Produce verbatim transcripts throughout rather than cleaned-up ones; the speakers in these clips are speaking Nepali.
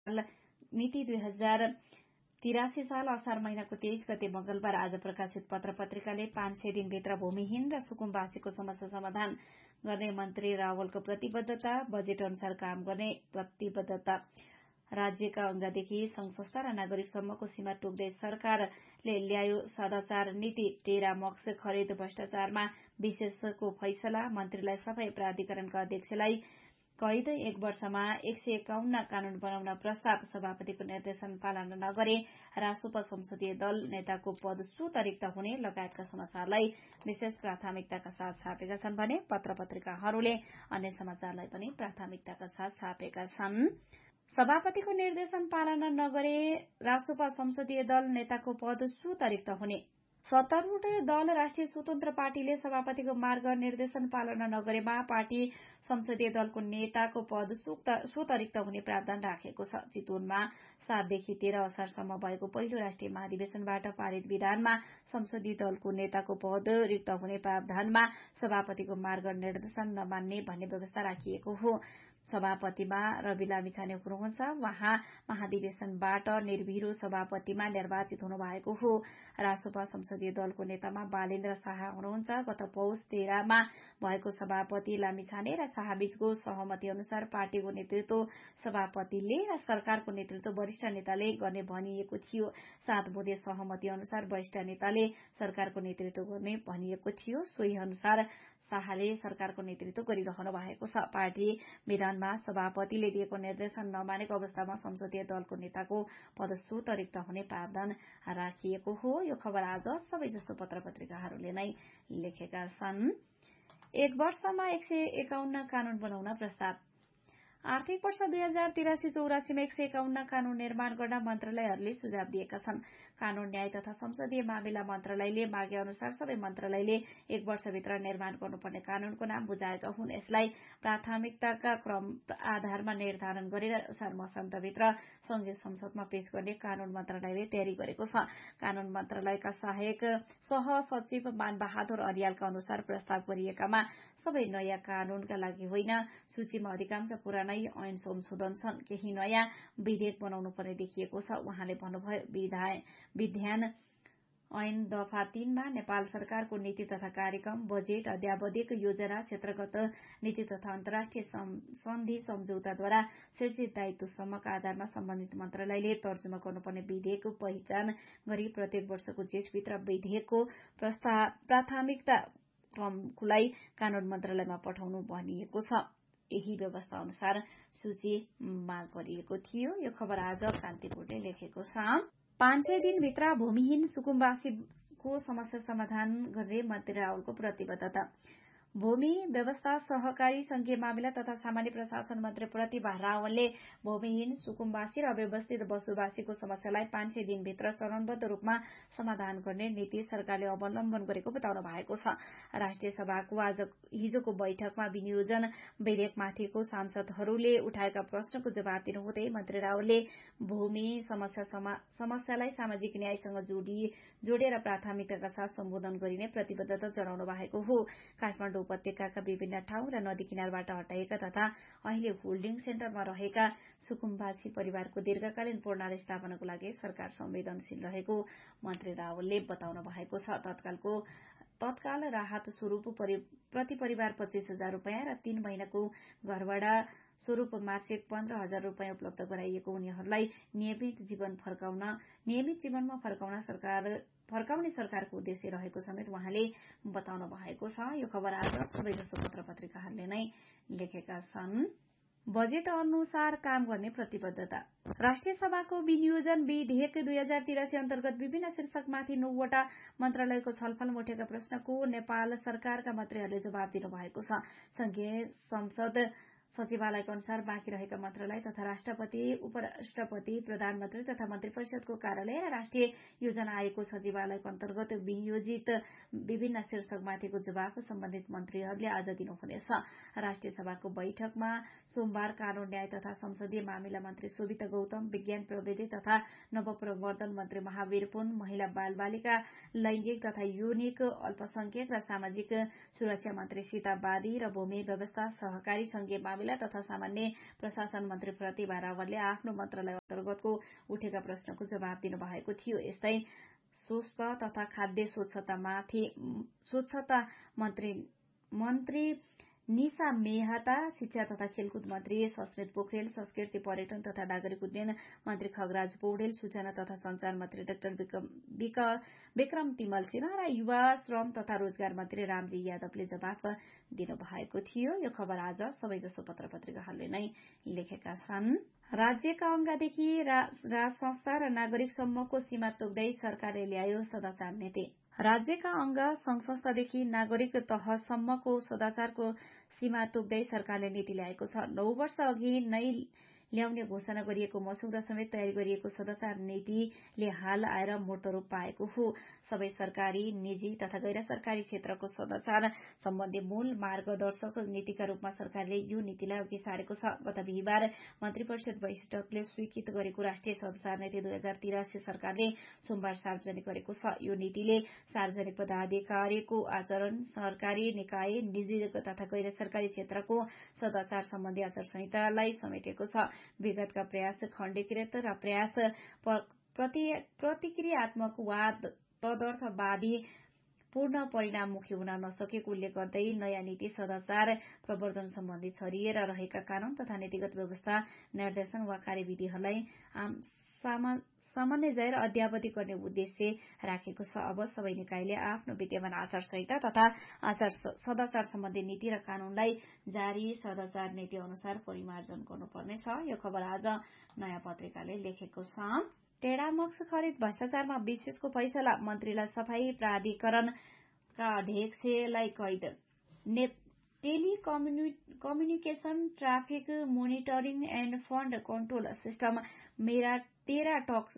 नीति दुई हजार तिरासी साल असार महिनाको तेइस गते मंगलबार आज प्रकाशित पत्र पत्रिकाले पाँच सय दिनभित्र भूमिहीन र सुकुम्बासीको समस्या समाधान गर्ने मन्त्री रावलको प्रतिबद्धता, बजेट अनुसार काम गर्ने प्रतिबद्धता। राज्यका अंगदेखि संघ संस्था र नागरिकसम्मको सीमा टोक्दै सरकारले ल्यायो सदाचार नीति। टेरा मक्स खरिद भ्रष्टाचारमा विशेषको फैसला। मन्त्रीलाई सफाई प्राधिकरणका अध्यक्षलाई कैद। एक वर्षमा एक सय एकाउन्न कानून बनाउन प्रस्ताव। सभापतिको निर्देशन पालना नगरे रासोपा संसदीय दल नेताको पद सुत रिक्त हुने लगायतका समाचारलाई विशेष प्राथमिकताका साथ छापेका छन् भने पत्र पत्रिकाहरूले अन्य समाचारलाई पनि प्राथमिकताका साथ छापेका छन्। सभापतिको निर्देशन पालना नगरे रासोपा संसदीय दल नेताको पद सुत रिक्त हुने। सत्तारूढ़ दल राष्ट्रिय स्वतन्त्र पार्टीले सभापतिको मार्ग निर्देशन पालना नगरेमा पार्टी संसदीय दलको नेताको पद स्वत रिक्त हुने प्रावधान राखेको छ। चितवनमा सातदेखि तेह्र असारसम्म भएको पहिलो राष्ट्रिय महाधिवेशनबाट पारित विधानमा संसदीय दलको नेताको पद रिक्त हुने प्रावधानमा सभापतिको मार्ग निर्देशन नमान्ने भन्ने व्यवस्था राखिएको हो। सभापतिमा रवि लामिछाने हुनुहुन्छ। उहाँ महाधिवेशनबाट निर्भिरो सभापतिमा निर्वाचित हुनु भएको हो। रासोपा संसदीय दलको नेतामा बालेन्द्र शाह हुनुहुन्छ। गत पौष तेह्रमा भएको सभापति लामिछाने र शाहबीचको सहमति अनुसार पार्टीको नेतृत्व सभापतिले र सरकारको नेतृत्व वरिष्ठ नेताले गर्ने भनिएको थियो। सात बुँदे सहमति अनुसार वरिष्ठ नेताले सरकारको नेतृत्व गर्ने भनिएको थियो। सोही अनुसार शाहले सरकारको नेतृत्व गरिरहनु भएको छ। पार्टी विधानमा सभापतिले दिएको निर्देशन नमानेको अवस्थामा संसदीय दलको नेताको पद स्वत रिक्त हुने प्रावधान राखिएको हो। यो खबर आज सबैजसो पत्र पत्रिकाहरूले नै लेखेका छन्। एक वर्षमा एक सय एकाउन्न कानून बनाउन प्रस्ताव। आर्थिक वर्ष दुई हजार तिरासी चौरासीमा एक सय एकाउन्न कानून निर्माण गर्न मन्त्रालयहरूले सुझाव दिएका छन्। कानून न्याय तथा संसदीय मामिला मन्त्रालयले मागे अनुसार सबै मन्त्रालयले एक वर्षभित्र निर्माण गर्नुपर्ने कानूनको नाम बुझाएका हुन्। यसलाई प्राथमिकताका क्रम आधारमा निर्धारण गरेर असार मसान्तभित्र संघीय संसदमा पेश गर्ने कानून मन्त्रालयले तयारी गरेको छ। कानून मन्त्रालयका सहायक सह सचिव मानबहादुर अरियालका अनुसार प्रस्ताव गरिएकामा सबै नयाँ कानूनका लागि होइन, सूचीमा अधिकांश पुरानै ऐन संशोधन छन्। केही नयाँ विधेयक बनाउनु पर्ने देखिएको छ। उहाँले भन्नुभयो, विधान ऐन दफा तीनमा नेपाल सरकारको नीति तथा कार्यक्रम, बजेट, अध्यावधिक योजना, क्षेत्रगत नीति तथा अन्तर्राष्ट्रिय सन्धि सम्झौताद्वारा शीर्षित दायित्वसम्मका आधारमा सम्बन्धित मन्त्रालयले तर्जुमा गर्नुपर्ने विधेयकको पहिचान गरी प्रत्येक वर्षको जेठभित्र विधेयकको प्राथमिकता क्रमलाई कानून मन्त्रालयमा पठाउनु भनिएको छ। यही व्यवस्था अनुसार सूची माग गरिएको थियो। यो खबर आज कान्तिपुरले लेखेको छ। पाँच सय दिनभित्र भूमिहीन सुकुम्बासीको समस्या समाधान गर्ने मन्त्री रावलको प्रतिबद्धता। भूमि व्यवस्था सहकारी संघीय मामिला तथा सामान्य प्रशासन मन्त्री प्रतिभा रावलले भूमिहीन सुकुम्बासी र अव्यवस्थित बसोबासीको समस्यालाई पाँच सय दिनभित्र चरणबद्ध रूपमा समाधान गर्ने नीति सरकारले अवलम्बन गरेको बताउनु भएको छ। राष्ट्रिय सभाको आज हिजोको बैठकमा विनियोजन विधेयकमाथिको सांसदहरूले उठाएका प्रश्नको जवाब दिनुहुँदै मन्त्री रावलले भूमि समस्या समस्यालाई सामाजिक न्यायसँग जोडेर प्राथमिकताका साथ सम्बोधन गरिने प्रतिबद्धता जनाउनु भएको हो। काठमाडौँ उपत्यकाका विभिन्न ठाउँ र नदी किनारबाट हटाइएका तथा अहिले होल्डिङ सेन्टरमा रहेका सुकुम्बासी परिवारको दीर्घकालीन पूर्णाले स्थापनाको लागि सरकार संवेदनशील रहेको मन्त्री रावलले बताउनु भएको छ। तत्कालको तत्काल राहत स्वरूप प्रति परिवार पच्चीस हजार रूपियाँ र तीन महिनाको घरभाडा स्वरूप मासिक पन्ध्र हजार रूपियाँ उपलब्ध गराइएको उनीहरूलाई नियमित जीवन फर्काउन नियमित जीवनमा फर्काउन सरकार फर्काउने सरकारको उद्देश्य रहेको समेत उहाँले बताउनु भएको छ। यो खबर आज सबैजसो पत्र पत्रिकाहरूले नै लेखेका छन्। बजेट अनुसार काम गर्ने प्रतिबद्धता। राष्ट्रिय सभाको विनियोजन विधेयक दुई हजार तिरासी अन्तर्गत विभिन्न शीर्षकमाथि नौवटा मन्त्रालयको छलफलमा उठेका प्रश्नको नेपाल सरकारका मन्त्रीहरूले जवाब दिनुभएको छ। संघीय संसद सचिवालयका अनुसार बाँकी रहेका मन्त्रालय तथा राष्ट्रपति, उपराष्ट्रपति, प्रधानमन्त्री तथा मन्त्री परिषदको कार्यालय र राष्ट्रिय योजना आयोगको सचिवालयको अन्तर्गत विनियोजित विभिन्न शीर्षकमाथिको जवाब सम्बन्धित मन्त्रीहरूले आज दिनुहुनेछ। राष्ट्रिय सभाको बैठकमा सोमबार कानून न्याय तथा संसदीय मामिला मन्त्री शोभिता गौतम, विज्ञान प्रविधि तथा नवप्रवर्धन मन्त्री महावीर पुन, महिला बाल बालिका, लैंगिक तथा यौनिक अल्पसंख्यक र सामाजिक सुरक्षा मन्त्री सीता बादी र भूमि व्यवस्था सहकारी संघीय मामिला तथा सामान्य प्रशासन मन्त्री प्रतिभा रावलले आफ्नो मन्त्रालय अन्तर्गतको उठेका प्रश्नको जवाब दिनुभएको थियो। यस्तै स्वस्थ तथा खाद्य स्वच्छतामाथि स्वच्छता मन्त्री मन्त्री निशा मेहता, शिक्षा तथा खेलकुद मन्त्री सस्मित पोखरेल, संस्कृति पर्यटन तथा नागरिक उड्डयन मन्त्री खगराज पौडेल, सूचना तथा संचार मन्त्री डाक्टर विक्रम तिमल सिन्हा र युवा श्रम तथा रोजगार मन्त्री रामजी यादवले जवाफ दिनुभएको थियो। यो खबर आज सबैजसो पत्र पत्रिकाहरूले नै लेखेका छन्। राज्यका अंगदेखि राज संस्था र नागरिकसम्मको सीमा तोक्दै सरकारले ल्यायो सदाचार नीति। राज्यका अंग संघ संस्थादेखि नागरिक तहसम्मको सदाचारको सीमा तोक्दै सरकारले नीति ल्याएको छ। नौ वर्ष अघि नै ल्याउने घोषणा गरिएको मसौदा समेत तयारी गरिएको सदाचार नीतिले हाल आएर मूर्त रूप पाएको हो। सबै सरकारी, निजी तथा गैर सरकारी क्षेत्रको सदाचार सम्बन्धी मूल मार्गदर्शक नीतिका रूपमा सरकारले यो नीतिलाई अघि सारेको छ। गत बिहिबार मन्त्री परिषद बैठकले स्वीकृत गरेको राष्ट्रिय सदाचार नीति दुई हजार तिरासी सरकारले सोमबार सार्वजनिक गरेको छ। यो नीतिले सार्वजनिक पदाधिकारीको आचरण, सरकारी निकाय, निजी तथा गैर सरकारी क्षेत्रको सदाचार सम्बन्धी आचार संहितालाई समेटेको छ। विगतका प्रयास खण्डीकृत र प्रयास प्रतिक्रियात्मक वा तदर्थवादी पूर्ण परिणाममुखी हुन नसकेको उल्लेख गर्दै नयाँ नीति सदाचार प्रवर्धन सम्बन्धी छरिएर रहेका कानून तथा नीतिगत व्यवस्था, निर्देशन वा कार्यविधिहरूलाई सामान्यजय र अद्यावधि गर्ने उद्देश्य राखेको छ। अब सबै निकायले आफ्नो विद्यमान आचार संहिता तथा आचार सदाचार सम्बन्धी नीति र कानूनलाई जारी सदाचार नीति अनुसार परिमार्जन गर्नुपर्नेछ। यो खबर आज नयाँ पत्रिकाले लेखेको छ। टेढामक्स खरिद भ्रष्टाचारमा विशेषको फैसला, मन्त्रीलाई सफाई प्राधिकरणका अध्यक्षलाई कैद। Telecommunication traffic monitoring and fund control system मेरा टेराटक्स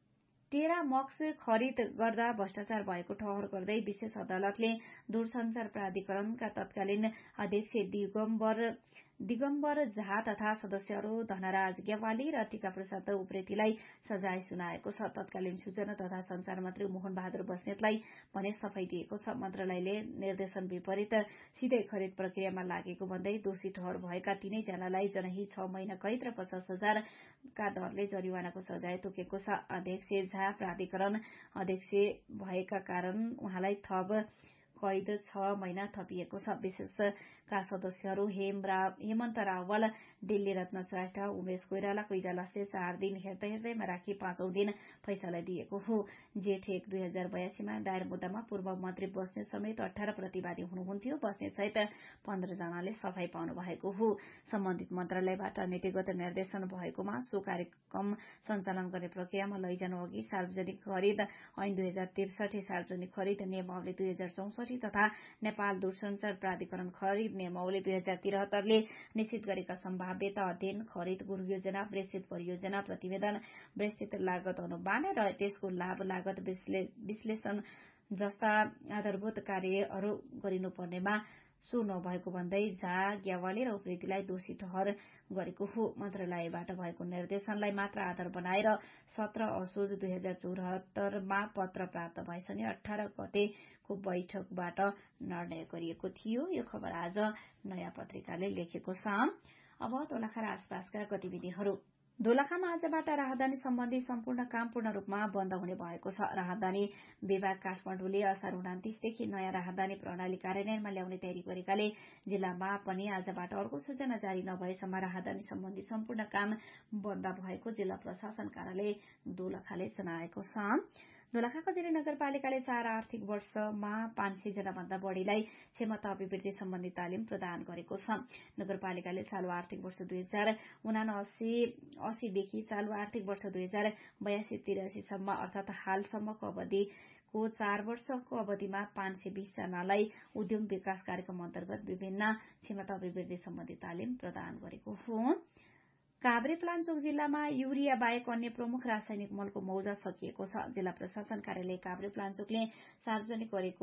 टेरामक्स खरिद गर्दा भ्रष्टाचार भएको ठहर गर्दै विशेष अदालतले दूरसञ्चार प्राधिकरणका तत्कालीन अध्यक्ष दिगम्बर दिगम्बर झा तथा सदस्यहरू धनराज ग्यावाली र टीका प्रसाद उप्रेतीलाई सजाय सुनाएको छ। तत्कालीन सूचना तथा संचार मन्त्री मोहन बहादुर बस्नेतलाई भने सफाई दिएको छ। मन्त्रालयले निर्देशन विपरीत सिधै खरिद प्रक्रियामा लागेको भन्दै दोषी ठहर भएका तीनैजनालाई जनही छ महिना कैद र पचास हजारका दरले जरिवानाको सजाय तोकेको छ। अध्यक्ष झा प्राधिकरण अध्यक्ष भएका कारण उहाँलाई थप कैद छ महिना थपिएको छ। विशेषका सदस्यहरू हेमन्त रावल, दिल्ली रत्न श्रेष्ठ, उमेश कोइराला, कैलाशले चार दिन हेर्दै हेर्दैमा राखी पाँचौं दिन फैसला दिएको हो। जेठ एक दुई हजार बयासीमा दायर मुद्दामा पूर्व मन्त्री बस्नेत समेत अठार प्रतिवादी हुनुहुन्थ्यो। बस्नेत सहित पन्ध्र जनाले सफाई पाउनु भएको हो। सम्बन्धित मन्त्रालयबाट नीतिगत निर्देशन भएकोमा सो कार्यक्रम सञ्चालन गर्ने प्रक्रियामा लैजानु अघि सार्वजनिक खरिद ऐन दुई हजार त्रिसठी, सार्वजनिक खरिद नियमावली दुई हजार चौसठी तथा नेपाल दूरसञ्चार प्राधिकरण खरिद नियमावली दुई हजार त्रिहत्तरले निश्चित गरेका सम्भाव्यता अध्ययन, खरिद पूर्व योजना, विस्तृत परियोजना प्रतिवेदन, विस्तृत लागत अनुमान र त्यसको लाभ लागत विश्लेषण जस्ता आधारभूत कार्यहरू गरिनुपर्नेमा सो नभएको भन्दै झा, ग्यावाली र उप्रेतीलाई दोषी ठहर गरेको हो। मन्त्रालयबाट भएको निर्देशनलाई मात्र आधार बनाएर सत्र असोज दुई हजार चौहत्तरमा पत्र प्राप्त भएसँगै अठार गतेको बैठकबाट निर्णय गरिएको थियो। यो खबर आज नयाँ पत्रिकाले लेखेको छ। अब दोलखा र आसपासका गतिविधिहरू। दोलखामा आजबाट राहदानी सम्बन्धी सम्पूर्ण काम पूर्ण रूपमा बन्द हुने भएको छ। राहदानी विभाग काठमाडौँले असार उनातिसदेखि नयाँ राहदानी प्रणाली कार्यान्वयनमा ल्याउने तयारी गरेकाले जिल्लामा पनि आजबाट अर्को सूचना जारी नभएसम्म राहदानी सम्बन्धी सम्पूर्ण काम बन्द भएको जिल्ला प्रशासन कार्यालय दोलखाले जनाएको छ। दोलखाको जिरी नगरपालिकाले चार आर्थिक वर्षमा पाँच सय जना भन्दा बढ़ीलाई क्षमता अभिवृद्धि सम्बन्धी तालिम प्रदान गरेको छ। नगरपालिकाले चालू आर्थिक वर्ष दुई हजार उनासी अस्सीदेखि चालू आर्थिक वर्ष दुई हजार बयासी तिरासीसम्म अर्थात हालसम्मको अवधिको चार वर्षको अवधिमा पाँच सय बीस जनालाई उद्यम विकास कार्यक्रम अन्तर्गत विभिन्न क्षमता अभिवृद्धि सम्बन्धी तालिम प्रदान गरेको हो। काभ्रेपलाञ्चोक जिल्लामा युरिया बाहेक अन्य प्रमुख रासायनिक मलको मौजा सकिएको छ। जिल्ला प्रशासन कार्यालय काभ्रेपलाञ्चोकले सार्वजनिक गरेको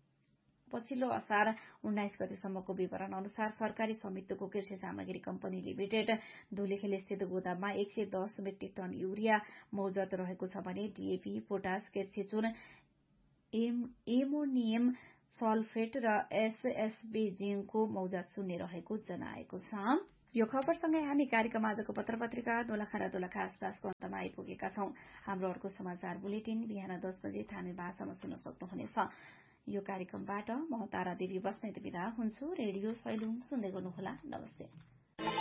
पछिल्लो असार उन्नाइस गतेसम्मको विवरण अनुसार सरकारी स्वामित्वको कृषि सामग्री कम्पनी लिमिटेड धुलीखेल स्थित गोदाममा एक सय दस मेट्रिक टन युरिया मौजत रहेको छ भने डीएपी, पोटास, कृषि चुन, एमोनियम सल्फेट र एसएसबी जिङको मौजा शून्य रहेको जनाएको छ। यो खबरसँगै हामी कार्यक्रम आजको पत्र पत्रिका दोलखा र दोलखा आसपासको अन्तमा आइपुगेका छौं। हाम्रो अर्को समाचार बुलेटिन बिहान दस बजे थामी भाषामा सुन्न सक्नुहुनेछ। यो कार्यक्रमबाट म तारा देवी बस्नेत बिदा हुन्छु। रेडियो सैलुङ सुन्दै गर्नुहोला। नमस्ते।